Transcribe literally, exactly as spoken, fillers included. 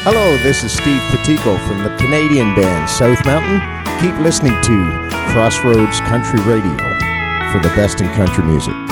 Hello, this is Steve Petico from the Canadian band South Mountain. Keep listening to Crossroads Country Radio for the best in country music.